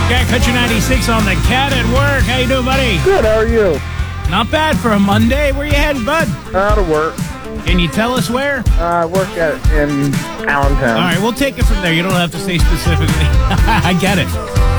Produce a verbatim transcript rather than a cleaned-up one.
Cat Country ninety-six on the Cat at Work. How you doing, buddy? Good, how are you? Not bad for a Monday. Where you heading, bud? Out of work. Can you tell us where? I uh, work at in Allentown. All right, we'll take it from there. You don't have to say specifically. I get it.